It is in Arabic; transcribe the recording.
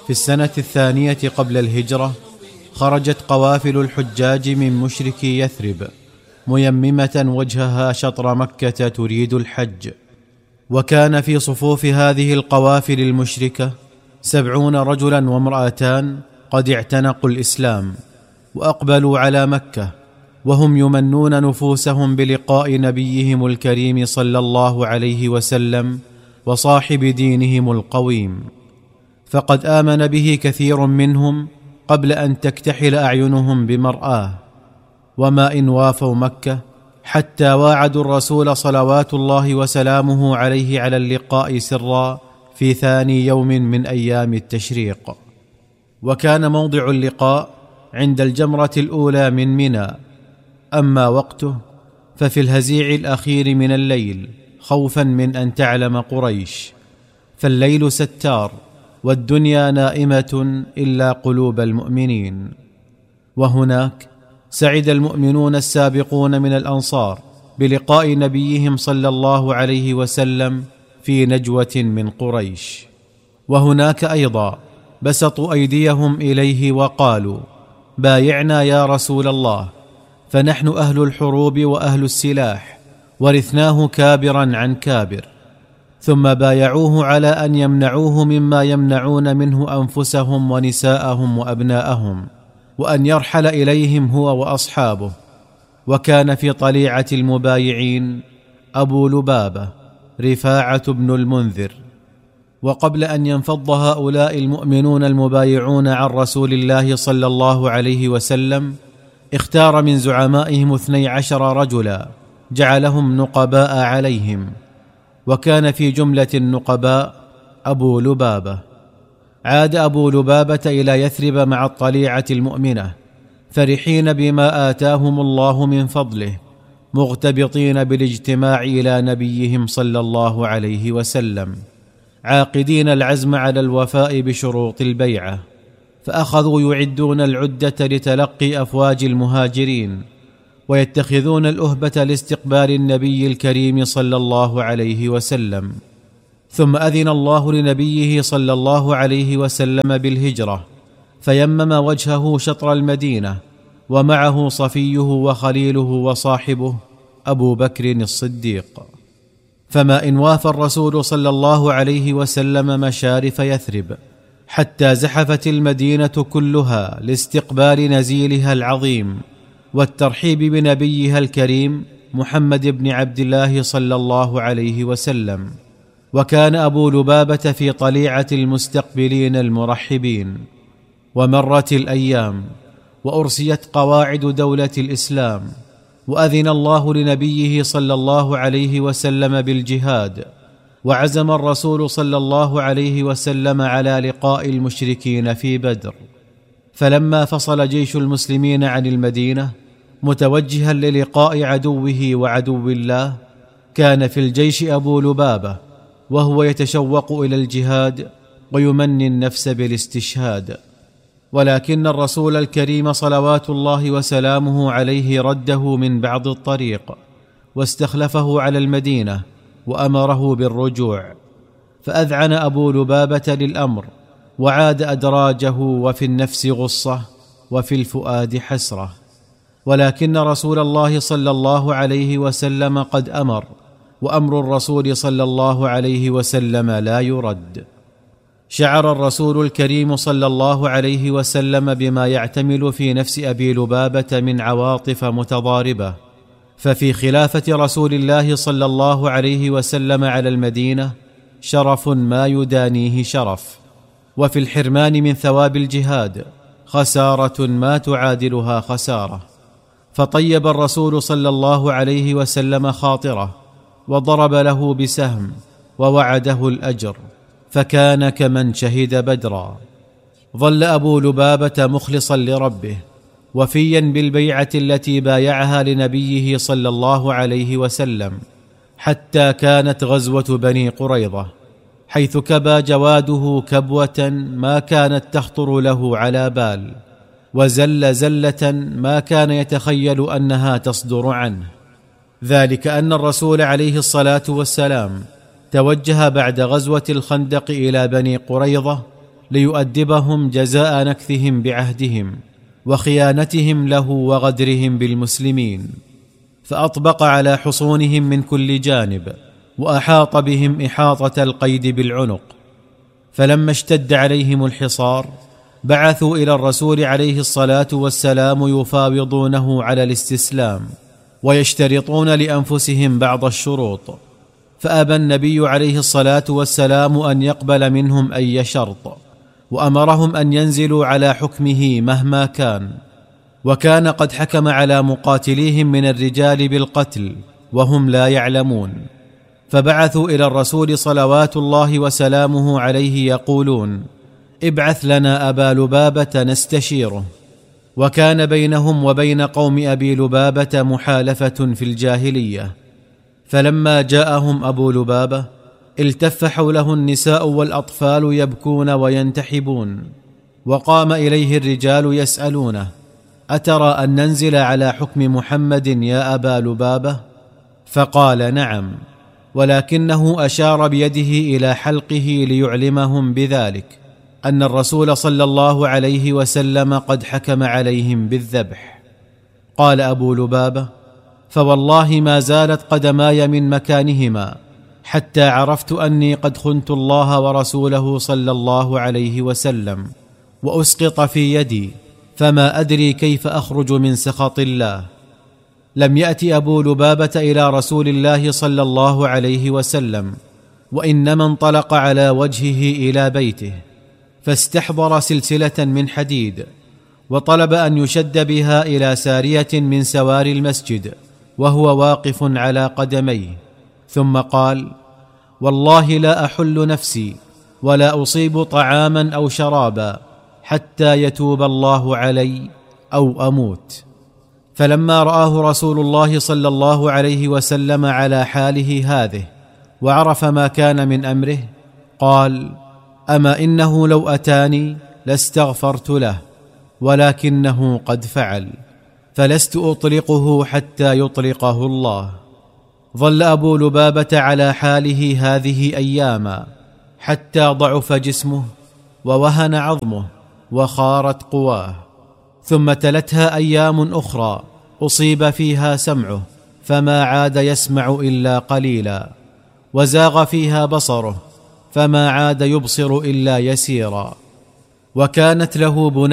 في السنة 2 قبل الهجرة خرجت قوافل الحجاج من مشركي يثرب ميممة وجهها شطر مكة تريد الحج. وكان في صفوف هذه القوافل المشركة 70 رجلا وامرأتان قد اعتنقوا الإسلام وأقبلوا على مكة، وهم يمنون نفوسهم بلقاء نبيهم الكريم صلى الله عليه وسلم وصاحب دينهم القويم. فقد آمن به كثير منهم قبل أن تكتحل أعينهم بمرآه، وما إن وافوا مكة حتى واعدوا الرسول صلوات الله وسلامه عليه على اللقاء سرا في ثاني يوم من أيام التشريق. وكان موضع اللقاء عند الجمرة الأولى من منى، أما وقته ففي الهزيع الأخير من الليل، خوفا من أن تعلم قريش، فالليل ستار والدنيا نائمة إلا قلوب المؤمنين. وهناك سعد المؤمنون السابقون من الأنصار بلقاء نبيهم صلى الله عليه وسلم في نجوة من قريش. وهناك أيضا بسطوا أيديهم إليه وقالوا: بايعنا يا رسول الله، فنحن أهل الحروب وأهل السلاح، ورثناه كابرا عن كابر. ثم بايعوه على أن يمنعوه مما يمنعون منه أنفسهم ونساءهم وأبناءهم، وأن يرحل إليهم هو وأصحابه. وكان في طليعة المبايعين أبو لبابة رفاعة بن المنذر. وقبل أن ينفض هؤلاء المؤمنون المبايعون عن رسول الله صلى الله عليه وسلم، اختار من زعمائهم 12 رجلا جعلهم نقباء عليهم، وكان في جملة النقباء أبو لبابة. عاد أبو لبابة إلى يثرب مع الطليعة المؤمنة فرحين بما آتاهم الله من فضله، مغتبطين بالاجتماع إلى نبيهم صلى الله عليه وسلم، عاقدين العزم على الوفاء بشروط البيعة. فأخذوا يعدون العدة لتلقي أفواج المهاجرين، ويتخذون الأهبة لاستقبال النبي الكريم صلى الله عليه وسلم. ثم أذن الله لنبيه صلى الله عليه وسلم بالهجرة، فيمم وجهه شطر المدينة، ومعه صفيه وخليله وصاحبه أبو بكر الصديق. فما إن وافى الرسول صلى الله عليه وسلم مشارف يثرب حتى زحفت المدينة كلها لاستقبال نزيلها العظيم والترحيب بنبيها الكريم محمد بن عبد الله صلى الله عليه وسلم. وكان أبو لبابة في طليعة المستقبلين المرحبين. ومرت الأيام وأرسيت قواعد دولة الإسلام، وأذن الله لنبيه صلى الله عليه وسلم بالجهاد، وعزم الرسول صلى الله عليه وسلم على لقاء المشركين في بدر. فلما فصل جيش المسلمين عن المدينة متوجها للقاء عدوه وعدو الله، كان في الجيش أبو لبابة وهو يتشوق إلى الجهاد ويمني النفس بالاستشهاد. ولكن الرسول الكريم صلوات الله وسلامه عليه رده من بعض الطريق، واستخلفه على المدينة وأمره بالرجوع. فأذعن أبو لبابة للأمر، وعاد أدراجه، وفي النفس غصة وفي الفؤاد حسرة. ولكن رسول الله صلى الله عليه وسلم قد أمر، وأمر الرسول صلى الله عليه وسلم لا يرد. شعر الرسول الكريم صلى الله عليه وسلم بما يعتمل في نفس أبي لبابة من عواطف متضاربة. ففي خلافة رسول الله صلى الله عليه وسلم على المدينة شرف ما يدانيه شرف، وفي الحرمان من ثواب الجهاد خسارة ما تعادلها خسارة. فطيب الرسول صلى الله عليه وسلم خاطره، وضرب له بسهم ووعده الأجر، فكان كمن شهد بدرا. ظل أبو لبابة مخلصا لربه، وفيا بالبيعة التي بايعها لنبيه صلى الله عليه وسلم، حتى كانت غزوة بني قريظة، حيث كبى جواده كبوة ما كانت تخطر له على بال، وزل زلة ما كان يتخيل أنها تصدر عنه. ذلك أن الرسول عليه الصلاة والسلام توجه بعد غزوة الخندق إلى بني قريظة ليؤدبهم جزاء نكثهم بعهدهم وخيانتهم له وغدرهم بالمسلمين، فأطبق على حصونهم من كل جانب، وأحاط بهم إحاطة القيد بالعنق. فلما اشتد عليهم الحصار بعثوا إلى الرسول عليه الصلاة والسلام يفاوضونه على الاستسلام، ويشترطون لأنفسهم بعض الشروط، فأبى النبي عليه الصلاة والسلام أن يقبل منهم أي شرط، وأمرهم أن ينزلوا على حكمه مهما كان. وكان قد حكم على مقاتليهم من الرجال بالقتل وهم لا يعلمون، فبعثوا إلى الرسول صلوات الله وسلامه عليه يقولون: ابعث لنا أبا لبابة نستشيره. وكان بينهم وبين قوم أبي لبابة محالفة في الجاهلية. فلما جاءهم أبو لبابة التف حوله النساء والأطفال يبكون وينتحبون، وقام إليه الرجال يسألونه: أترى أن ننزل على حكم محمد يا أبا لبابة؟ فقال: نعم، ولكنه أشار بيده إلى حلقه ليعلمهم بذلك أن الرسول صلى الله عليه وسلم قد حكم عليهم بالذبح. قال أبو لبابة: فوالله ما زالت قدماي من مكانهما حتى عرفت أني قد خنت الله ورسوله صلى الله عليه وسلم، وأسقط في يدي، فما أدري كيف أخرج من سخط الله. لم يأت أبو لبابة إلى رسول الله صلى الله عليه وسلم، وإنما انطلق على وجهه إلى بيته، فاستحضر سلسلة من حديد، وطلب أن يشد بها إلى سارية من سواري المسجد وهو واقف على قدميه، ثم قال: والله لا أحل نفسي ولا أصيب طعاما أو شرابا حتى يتوب الله علي أو أموت. فلما رآه رسول الله صلى الله عليه وسلم على حاله هذه وعرف ما كان من أمره قال: أما إنه لو أتاني لاستغفرت له، ولكنه قد فعل، فلست أطلقه حتى يطلقه الله. ظل أبو لبابة على حاله هذه أياما حتى ضعف جسمه ووهن عظمه وخارت قواه، ثم تلتها أيام أخرى أصيب فيها سمعه فما عاد يسمع إلا قليلا، وزاغ فيها بصره فما عاد يبصر إلا يسيرا. وكانت له